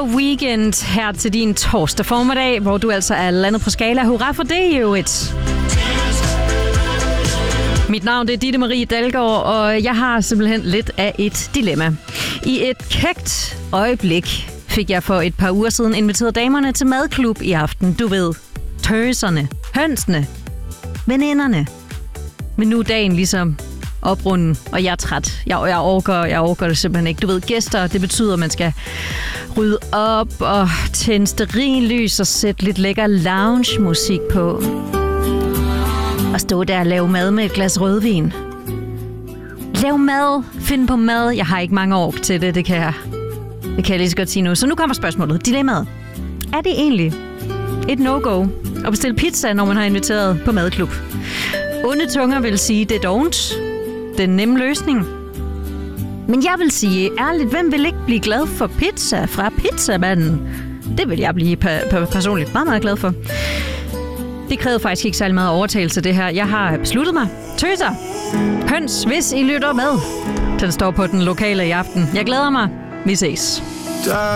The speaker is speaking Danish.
weekend her til din torsdag formiddag, hvor du altså er landet på skala. Hurra for det, jo et. Mit navn det er Ditte Marie Dalgaard, og jeg har simpelthen lidt af et dilemma. I et kægt øjeblik fik jeg for et par uger siden inviteret damerne til madklub i aften. Du ved, tøserne, hønsene, veninderne. Men nu er dagen ligesom oprunden, og jeg er træt. Jeg orker det simpelthen ikke. Du ved, gæster, det betyder, at man skal rydde op og tænde stearinlys og sætte lidt lækker lounge-musik på. Og stå der og lave mad med et glas rødvin. Lav mad, find på mad. Jeg har ikke mange år til det, det kan jeg lige så godt sige nu. Så nu kommer spørgsmålet. Dilemmaet. Er det egentlig et no-go at bestille pizza, når man har inviteret på madklub? Onde tunger vil sige, det er dovent. Den nemme løsning. Men jeg vil sige, ærligt, hvem vil ikke blive glad for pizza fra pizzamanden? Det vil jeg blive personligt meget, meget glad for. Det krævede faktisk ikke særlig meget overtagelse, det her. Jeg har besluttet mig. Tøser, høns, hvis I lytter med. Den står på den lokale i aften. Jeg glæder mig. Vi ses.